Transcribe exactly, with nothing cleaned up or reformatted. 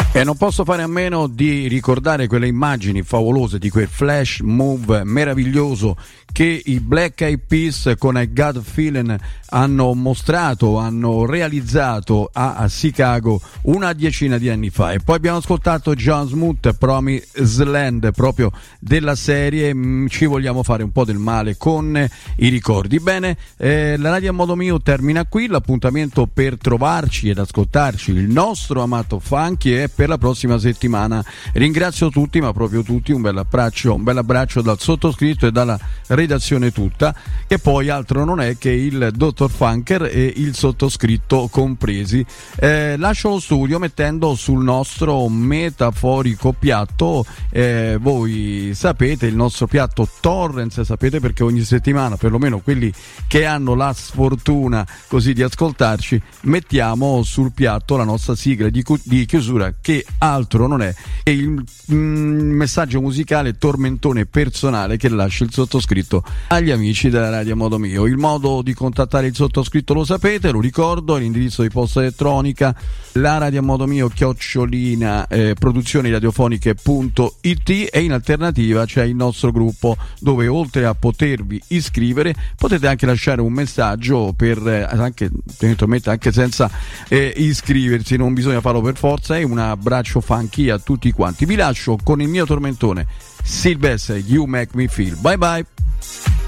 E non posso fare a meno di ricordare quelle immagini favolose di quel flash move meraviglioso che i Black Eyed Peas con I Got Feeling hanno mostrato, hanno realizzato a, a Chicago una decina di anni fa. E poi abbiamo ascoltato John Smoot, Promised Land, proprio della serie mh, Ci vogliamo fare un po' del male con i ricordi. Bene, eh, la Radio a modo mio termina qui, l'appuntamento per trovarci ed ascoltarci il nostro amato funky è per la prossima settimana. Ringrazio tutti, ma proprio tutti, un bel abbraccio, un bel abbraccio dal sottoscritto e dalla redazione tutta, che poi altro non è che il dottor Funker e il sottoscritto compresi. Eh, lascio lo studio mettendo sul nostro metaforico piatto, eh, voi sapete, il nostro piatto Torrens, sapete, perché ogni settimana, perlomeno quelli che hanno la sfortuna così di ascoltarci, mettiamo sul piatto la nostra sigla di, cu- di chiusura, che altro non è che il mm, messaggio musicale tormentone personale che lascia il sottoscritto agli amici della Radio a modo mio. Il modo di contattare il sottoscritto lo sapete, lo ricordo, l'indirizzo di posta elettronica la Radio a modo mio chiocciolina eh, produzioni radiofoniche punto it, e in alternativa c'è il nostro gruppo dove oltre a potervi iscrivere potete anche lasciare un messaggio per eh, anche eventualmente anche senza eh, iscriversi, non bisogna farlo per forza. E un abbraccio funky a tutti quanti. Vi lascio con il mio tormentone Silvestre, You Make Me Feel. Bye bye.